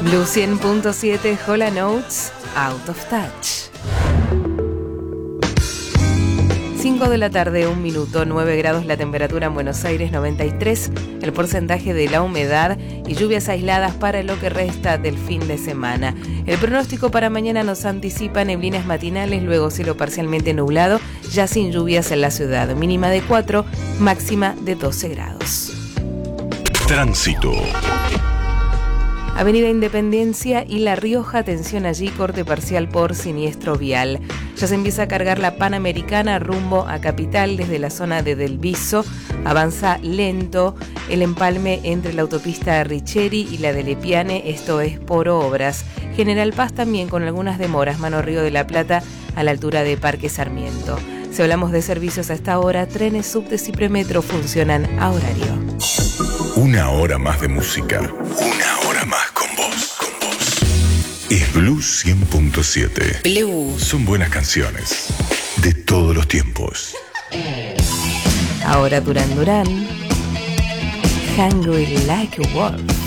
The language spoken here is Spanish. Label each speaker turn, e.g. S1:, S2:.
S1: Blue 100.7, Hola Notes, Out of Touch. 5 de la tarde, 1 minuto, 9 grados la temperatura en Buenos Aires, 93 el porcentaje de la humedad y lluvias aisladas para lo que resta del fin de semana. El pronóstico para mañana nos anticipa neblinas matinales, luego cielo parcialmente nublado, ya sin lluvias en la ciudad. Mínima de 4, máxima de 12 grados.
S2: Tránsito.
S1: Avenida Independencia y La Rioja, atención allí, corte parcial por siniestro vial. Ya se empieza a cargar la Panamericana rumbo a Capital desde la zona de Del Viso. Avanza lento el empalme entre la autopista Richeri y la de Lepiane, esto es por obras. General Paz también con algunas demoras, mano Río de la Plata a la altura de Parque Sarmiento. Si hablamos de servicios a esta hora, trenes, subtes y premetro funcionan a horario.
S2: Una hora más de música. Una hora más con vos. Es Blue 100.7.
S3: Blue.
S2: Son buenas canciones de todos los tiempos.
S1: Ahora Duran Duran, Hungry Like a Wolf.